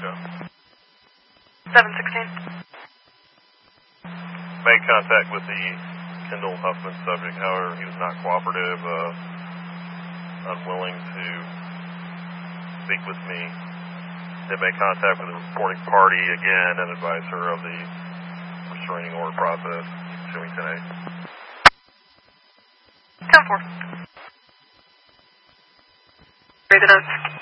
Echo. 716. Made contact with the Kendall Huffman subject, however, he was not cooperative, unwilling to speak with me. They made contact with the reporting party again and advised her of the restraining order process, assuming 10-8. 10-4. Read the notes.